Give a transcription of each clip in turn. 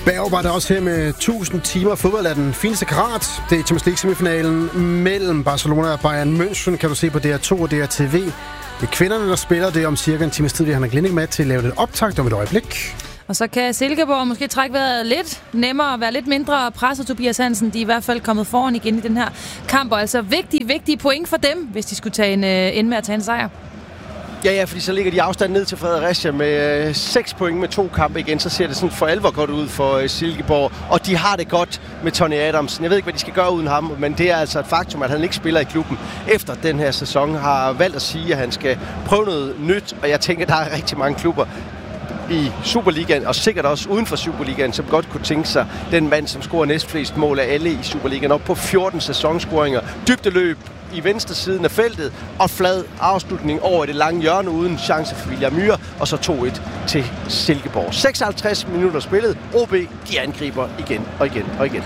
Berg var det også her med 1000 timer fodbold af den fineste karat. Det er Champions League-semifinalen mellem Barcelona og Bayern München, kan du se på DR2 og DRTV. Det er kvinderne, der spiller det om cirka en times tid. Vi har Hanna Glinding med til at lave lidt optakt om et øjeblik. Og så kan Silkeborg måske trække vejret lidt nemmere og være lidt mindre presset. Tobias Hansen, de er i hvert fald kommet foran igen i den her kamp. Og altså vigtige point for dem, hvis de skulle ende med at tage en sejr. Ja, fordi så ligger de afstand ned til Fredericia med 6 point med 2 kampe igen. Så ser det sådan for alvor godt ud for Silkeborg. Og de har det godt med Tony Adamsen. Jeg ved ikke, hvad de skal gøre uden ham, men det er altså et faktum, at han ikke spiller i klubben efter den her sæson. Har valgt at sige, at han skal prøve noget nyt. Og jeg tænker, at der er rigtig mange klubber i Superligaen, og sikkert også uden for Superligaen, som godt kunne tænke sig den mand, som scorer næstflest mål af alle i Superligaen, op på 14 sæsonscoringer. Dybdeløb i venstre siden af feltet, og flad afslutning over det lange hjørne uden chance for William Myhre, og så 2-1 til Silkeborg. 56 minutter spillet. OB, de angriber igen og igen og igen.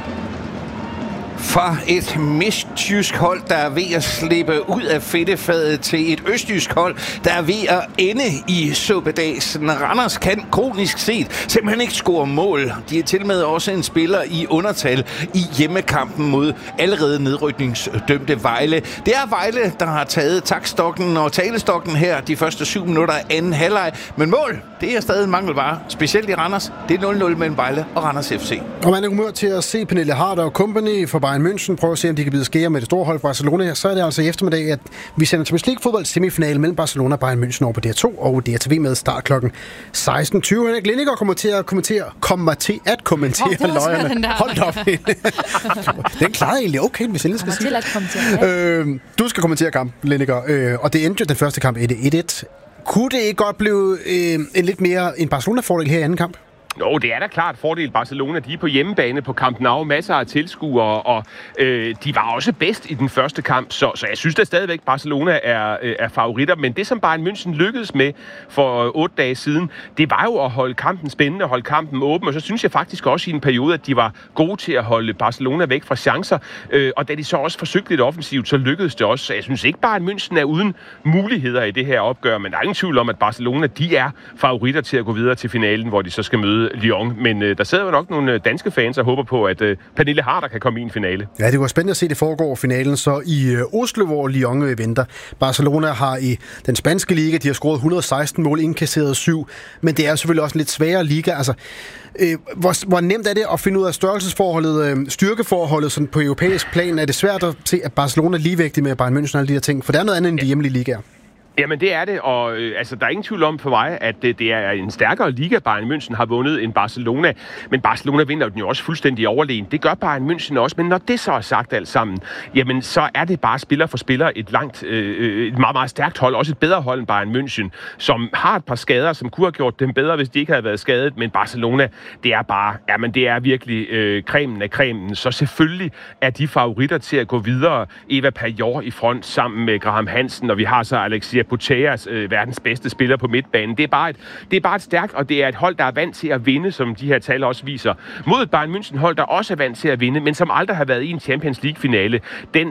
Fra et midtjysk hold, der er ved at slippe ud af fedtefadet, til et østjysk hold, der er ved at ende i suppedasen. Randers kan kronisk set simpelthen ikke score mål. De er til med også en spiller i undertal i hjemmekampen mod allerede nedrykningsdømte Vejle. Det er Vejle, der har taget takstokken og talestokken her de første 7 minutter af anden halvleg. Men mål, det er stadig en mangelvare, specielt i Randers. Det er 0-0 mellem Vejle og Randers FC. Og man er humør til at se Pernille Harder og company for Bayern München. Prøv at se, om de kan bide skære med det store hold Barcelona. Så er det altså i eftermiddag, at vi sender Champions League fodbold semifinale mellem Barcelona og Bayern München over på DR2 og DRTV med start klokken 16:20. Hanna Glinding kommer til at kommentere løjerne. Hold op. Den klarede egentlig okay, hvis jeg skal sige. Du skal kommentere kampen, Lindiger. Og det endte jo den første kamp 1-1. Kunne det ikke godt blive en lidt mere en Barcelona-fordel her i anden kamp? Jo, det er da klart fordel. Barcelona, de er på hjemmebane på Camp Nou. Masser af tilskuere, og de var også bedst i den første kamp. Så jeg synes da stadigvæk, Barcelona er favoritter. Men det, som Bayern München lykkedes med for 8 dage siden, det var jo at holde kampen spændende, holde kampen åben. Og så synes jeg faktisk også i en periode, at de var gode til at holde Barcelona væk fra chancer. Og da de så også forsøgte lidt offensivt, så lykkedes det også. Så jeg synes ikke, Bayern München er uden muligheder i det her opgør. Men der er ingen tvivl om, at Barcelona, de er favoritter til at gå videre til finalen, hvor de så skal møde Lyon, men der sidder jo nok nogle danske fans og håber på, at Pernille Harder kan komme i en finale. Ja, det var spændende at se, det foregår finalen så i Oslo, hvor Lyon venter. Barcelona har i den spanske liga, de har scoret 116 mål, indkasseret 7, men det er selvfølgelig også en lidt sværere liga. Altså, hvor nemt er det at finde ud af størrelsesforholdet, styrkeforholdet sådan på europæisk plan? Er det svært at se, at Barcelona er ligevægtig med Bayern München og alle de her ting? For det er noget andet end de hjemlige ligaer. Jamen det er det, og der er ingen tvivl om for mig, at det er en stærkere liga, Bayern München har vundet end Barcelona. Men Barcelona vinder den jo også fuldstændig overlegen. Det gør Bayern München også, men når det så er sagt alt sammen, jamen så er det bare spiller for spiller et meget, meget stærkt hold. Også et bedre hold end Bayern München, som har et par skader, som kunne have gjort dem bedre, hvis de ikke havde været skadet. Men Barcelona, det er bare, det er virkelig cremen af cremen. Så selvfølgelig er de favoritter til at gå videre. Eva Pajor i front sammen med Graham Hansen, og vi har så Alexia Putellas, verdens bedste spiller på midtbanen. Det er bare et stærkt, og det er et hold, der er vant til at vinde, som de her tal også viser. Mod et Bayern München hold, der også er vant til at vinde, men som aldrig har været i en Champions League-finale. Den,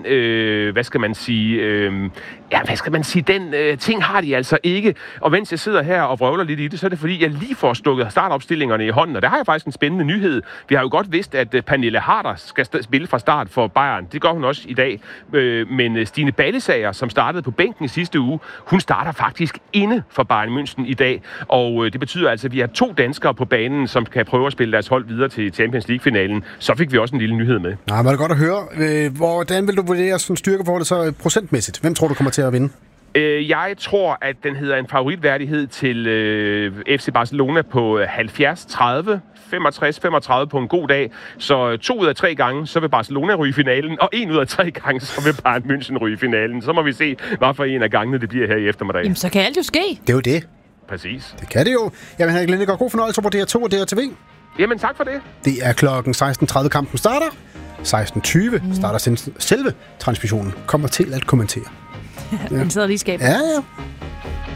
den ting har de altså ikke. Og mens jeg sidder her og vrøvler lidt i det, så er det fordi, jeg lige får stukket startopstillingerne i hånden, og der har jeg faktisk en spændende nyhed. Vi har jo godt vidst, at Pernille Harder skal spille fra start for Bayern. Det gør hun også i dag. Men Stine Ballesager, som startede på bænken i sidste uge, hun starter faktisk inde for Bayern München i dag, og det betyder altså, at vi har 2 danskere på banen, som kan prøve at spille deres hold videre til Champions League-finalen. Så fik vi også en lille nyhed med. Nej, men det er godt at høre. Hvordan vil du vurdere sådan styrkeforholdet så procentmæssigt? Hvem tror du kommer til at vinde? Jeg tror, at den hedder en favoritværdighed til FC Barcelona på 70-30. 65-35 på en god dag. Så 2 ud af 3 gange, så vil Barcelona ryge i finalen, og 1 ud af 3 gange, så vil Bayern München ryge i finalen. Så må vi se, hvad for en af gangene det bliver her i eftermiddag. Jamen, så kan alt jo ske. Det er jo det. Præcis. Det kan det jo. Jamen, Hanna Glinding, god fornøjelse på DR2 og DRTV. Jamen, tak for det. Det er klokken 16:30, kampen starter. 16:20 starter selve transmissionen. Kommer til at kommentere. Den sidder lige i skabet. Ja.